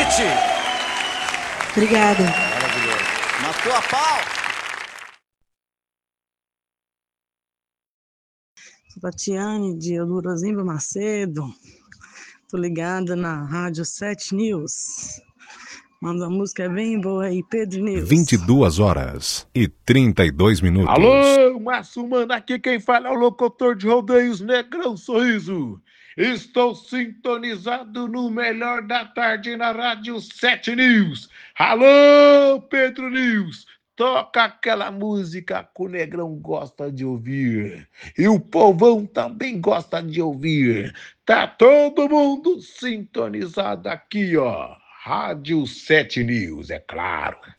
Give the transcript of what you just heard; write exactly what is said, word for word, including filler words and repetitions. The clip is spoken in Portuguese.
noite. Obrigada. Maravilhoso. Matou a pau. Sou Tatiane, de Eudorosimba Macedo. Tô ligada na Rádio sete News. Manda uma música bem boa aí, Pedro News. vinte e duas horas e trinta e dois minutos. Alô, Márcio Mano, aqui quem fala é o locutor de rodeios Negrão Sorriso. Estou sintonizado no melhor da tarde na Rádio sete News. Alô, Pedro News, toca aquela música que o Negrão gosta de ouvir. E o povão também gosta de ouvir. Tá todo mundo sintonizado aqui, ó. Rádio sete News, é claro.